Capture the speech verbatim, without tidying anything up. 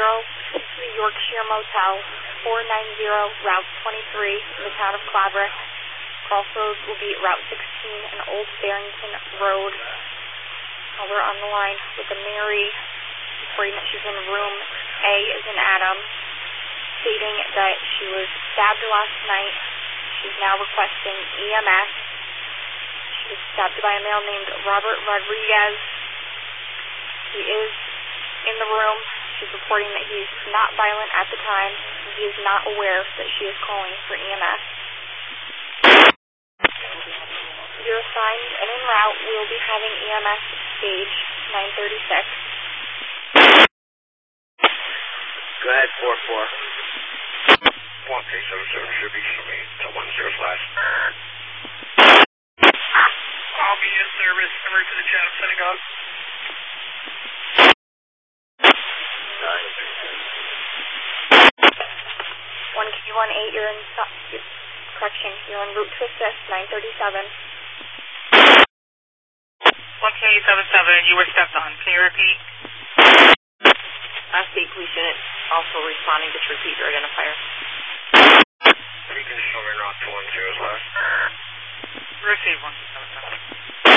zero to the Yorkshire Motel, four ninety Route twenty-three in the town of Claverack. Crossroads will be Route sixteen and Old Barrington Road. Uh, we're on the line with the Mary, reporting that she's in room A as in Adam, stating that she was stabbed last night. She's now requesting E M S. She was stabbed by a male named Robert Rodriguez. He is in the room. She's reporting that he's not violent at the time. He is not aware that she is calling for E M S. You're assigned and en route. We will be having E M S stage nine thirty-six. Go ahead, four four. one three seven seven should be from eight to one zero slash. I'll be in service. I'm ready for the Chatham Synagogue. nine. one K one eight, you're in, correction, you're en route to assist, nine thirty-seven. one K seven seven, you were stepped on. Can you repeat? Uh, State Police Unit also responding. Just repeat your identifier. Recon show me route to one zero slash. Receive one seven seven.